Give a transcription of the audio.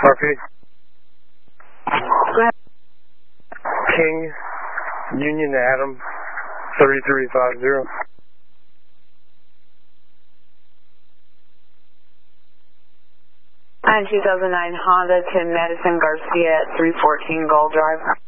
RP. Go ahead. King, Union Adam, 3350. And 2009 Honda to Madison Garcia at 314 Gold Drive.